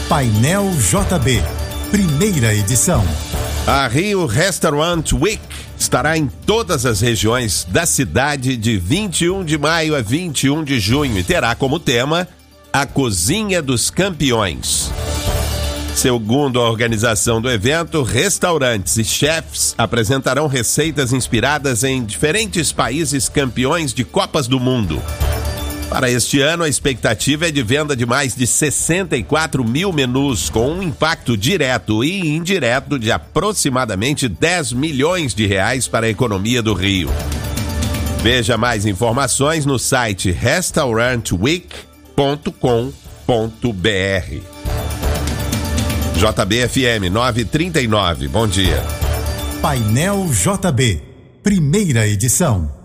Painel JB, primeira edição. A Rio Restaurant Week estará em todas as regiões da cidade de 21 de maio a 21 de junho e terá como tema a Cozinha dos Campeões. Segundo a organização do evento, restaurantes e chefs apresentarão receitas inspiradas em diferentes países campeões de Copas do Mundo. Para este ano, a expectativa é de venda de mais de 64 mil menus, com um impacto direto e indireto de aproximadamente 10 milhões de reais para a economia do Rio. Veja mais informações no site restaurantweek.com.br. JBFM 939, bom dia. Painel JB, primeira edição.